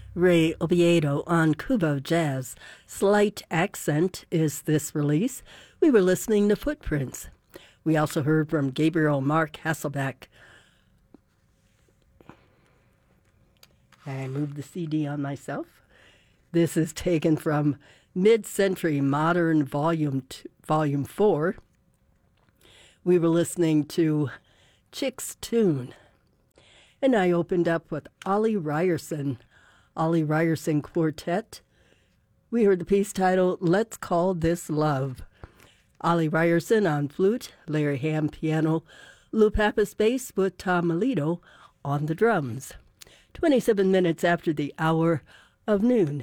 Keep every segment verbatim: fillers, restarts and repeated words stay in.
Ray Oviedo on Kubo Jazz. Slight Accent is this release. We were listening to Footprints. We also heard from Gabriel Mark Hasselbeck. I moved the C D on myself. This is taken from Mid-Century Modern Volume two, Volume four. We were listening to Chick's Tune. And I opened up with Ollie Ryerson, Ollie Ryerson Quartet. We heard the piece titled Let's Call This Love. Ollie Ryerson on flute, Larry Ham piano, Lou Pappas bass with Tom Melito on the drums. twenty-seven minutes after the hour of noon.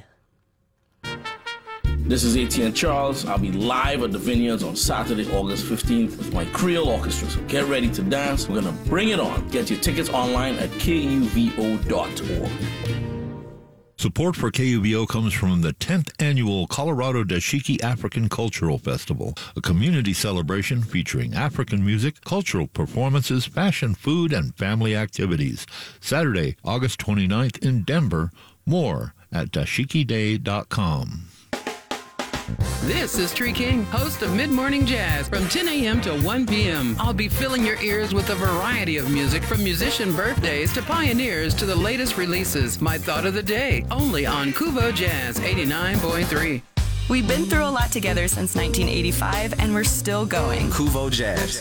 This is A T N Charles. I'll be live at the Vineyards on Saturday, August fifteenth with my Creole Orchestra. So get ready to dance. We're going to bring it on. Get your tickets online at K U V O dot org. Support for K U V O comes from the tenth Annual Colorado Dashiki African Cultural Festival, a community celebration featuring African music, cultural performances, fashion, food, and family activities. Saturday, August twenty-ninth in Denver. More at dashiki day dot com. This is Tree King, host of Mid Morning Jazz from ten a.m. to one p.m. I'll be filling your ears with a variety of music from musician birthdays to pioneers to the latest releases. My thought of the day, only on Kubo Jazz eighty-nine point three. We've been through a lot together since nineteen eighty-five, and we're still going. Kubo Jazz.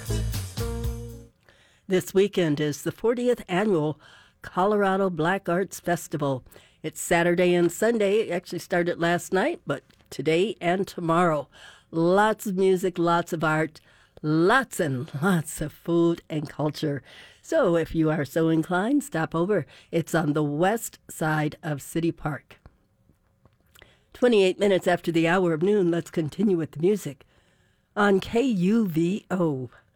This weekend is the fortieth Annual Colorado Black Arts Festival. It's Saturday and Sunday. It actually started last night, but today and tomorrow. Lots of music, lots of art, lots and lots of food and culture. So if you are so inclined, stop over. It's on the west side of City Park. twenty-eight minutes after the hour of noon, let's continue with the music on K U V O.